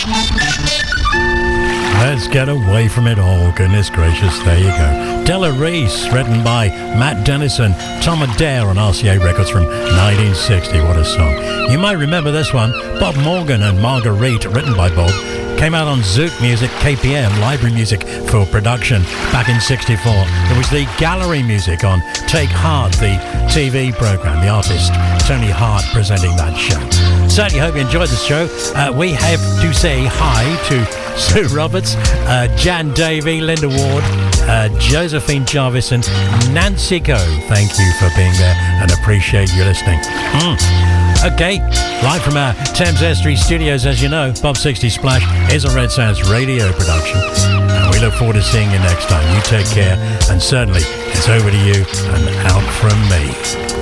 Let's get away from it all. Goodness gracious, there you go. Della Reese, written by Matt Dennison, Tom Adair on RCA Records from 1960. What a song. You might remember this one, Bob Morgan and Marguerite, written by Bob, came out on Zouk Music KPM, library music for production, back in 64. It was the gallery music on Take Heart, the TV program, the artist Tony Hart presenting that show. Certainly hope you enjoyed the show. We have to say hi to Sue Roberts, Jan Davey, Linda Ward, Josephine Jarvis and Nancy Go. Thank you for being there and appreciate you listening. Okay, live from our Thames Estuary studios, as you know, Bob 60 Splash is a Red Sounds radio production. And we look forward to seeing you next time. You take care, and certainly it's over to you and out from me.